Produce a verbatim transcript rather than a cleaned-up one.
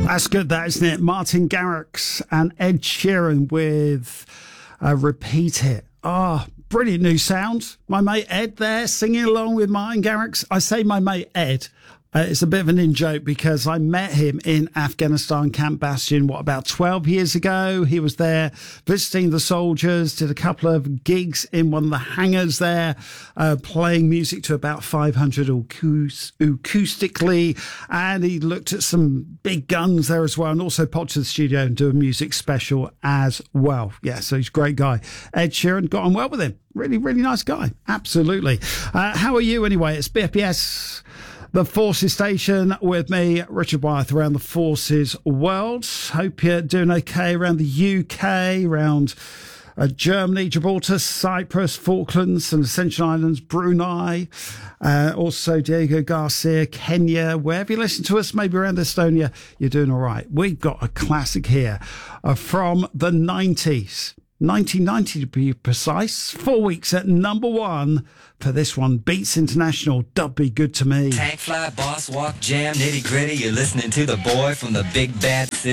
That's good, that, isn't it? Martin Garrix and Ed Sheeran with uh, Repeat It. Ah, oh, brilliant new sound. My mate Ed there singing along with Martin Garrix. I say my mate Ed. Uh, it's a bit of an in-joke because I met him in Afghanistan, Camp Bastion, what, about twelve years ago? He was there visiting the soldiers, did a couple of gigs in one of the hangars there, uh, playing music to about five hundred acoust- acoustically, and he looked at some big guns there as well, and also popped to the studio and do a music special as well. Yeah, so he's a great guy. Ed Sheeran, got on well with him. Really, really nice guy. Absolutely. Uh, how are you anyway? It's B F B S, the Forces Station, with me, Richard Wyeth, around the Forces world. Hope you're doing okay around the U K, around uh, Germany, Gibraltar, Cyprus, Falklands and Ascension Islands, Brunei, uh, also Diego Garcia, Kenya. Wherever you listen to us, maybe around Estonia, you're doing all right. We've got a classic here uh, from the nineties. nineteen ninety to be precise. Four weeks at number one for this one. Beats International, Dub Be Good to Me. Tank fly, boss walk, jam, nitty gritty. You're listening to the boy from the big bad city.